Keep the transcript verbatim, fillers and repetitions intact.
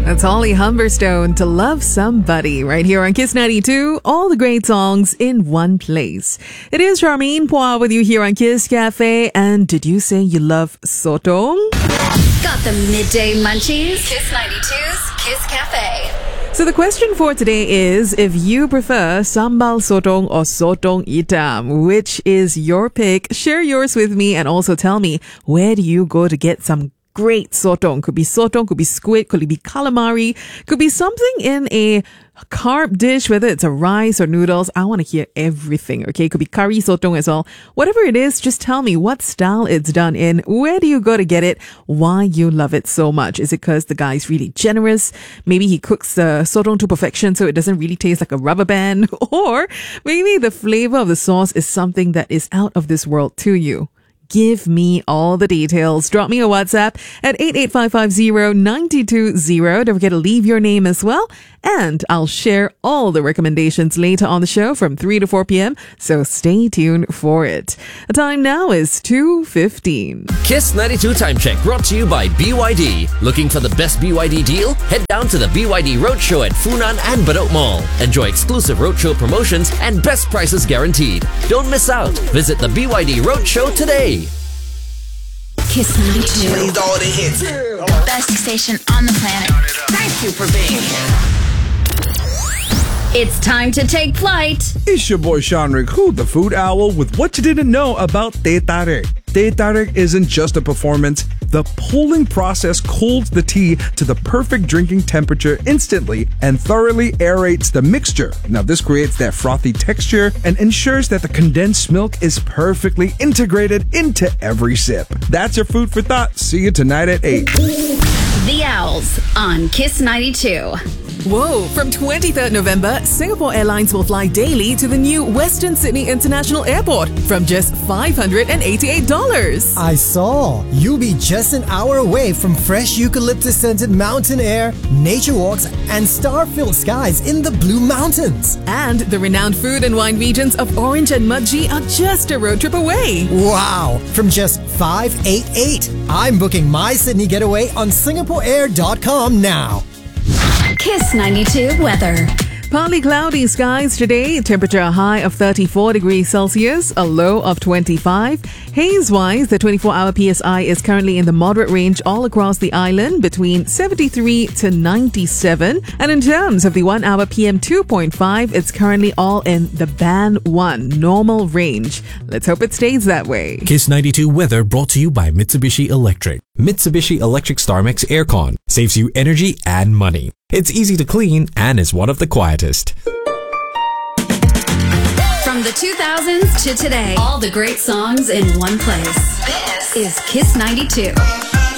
That's Holly Humberstone, To Love Somebody, right here on Kiss ninety-two. All the great songs in one place. It is Charmaine Poir with you here on Kiss Cafe. And did you say you love sotong? Got the midday munchies? Kiss ninety-two's Kiss Cafe. So the question for today is, if you prefer sambal sotong or sotong hitam, which is your pick? Share yours with me and also tell me, where do you go to get some great sotong? Could be sotong, could be squid, could be calamari, could be something in a carb dish, whether it's a rice or noodles. I want to hear everything, okay? Could be curry sotong as well. Whatever it is, just tell me what style it's done in. Where do you go to get it? Why you love it so much? Is it because the guy's really generous? Maybe he cooks the sotong to perfection so it doesn't really taste like a rubber band? Or maybe the flavor of the sauce is something that is out of this world to you. Give me all the details. Drop me a WhatsApp at eight eight five five zero nine two zero. Don't forget to leave your name as well. And I'll share all the recommendations later on the show from three to four p.m. So stay tuned for it. The time now is two fifteen. Kiss ninety-two Time Check brought to you by B Y D. Looking for the best B Y D deal? Head down to the B Y D Roadshow at Funan and Bedok Mall. Enjoy exclusive roadshow promotions and best prices guaranteed. Don't miss out. Visit the B Y D Roadshow today. Kiss ninety-two. Played all the hits. The best station on the planet. Thank you for being here. It's time to take flight. It's your boy Sean Riku, the food owl, with what you didn't know about Teh Tarik. Teh Tarik isn't just a performance. The pulling process cools the tea to the perfect drinking temperature instantly and thoroughly aerates the mixture. Now, this creates that frothy texture and ensures that the condensed milk is perfectly integrated into every sip. That's your food for thought. See you tonight at eight. The Owls on Kiss ninety-two. Whoa! From twenty-third November, Singapore Airlines will fly daily to the new Western Sydney International Airport from just five hundred eighty-eight dollars. I saw. You'll be just an hour away from fresh eucalyptus-scented mountain air, nature walks, and star-filled skies in the Blue Mountains. And the renowned food and wine regions of Orange and Mudgee are just a road trip away. Wow! From just five hundred eighty-eight dollars. I'm booking my Sydney getaway on singapore air dot com now. Kiss ninety-two weather. Partly cloudy skies today, temperature a high of thirty-four degrees Celsius, a low of twenty-five. Haze-wise, the twenty-four hour P S I is currently in the moderate range all across the island between seventy-three to ninety-seven. And in terms of the one hour P M two point five, it's currently all in the band one, normal range. Let's hope it stays that way. Kiss ninety-two weather brought to you by Mitsubishi Electric. Mitsubishi Electric StarMax Aircon saves you energy and money. It's easy to clean and is one of the quietest. From the two thousands to today, all the great songs in one place. This is Kiss ninety-two.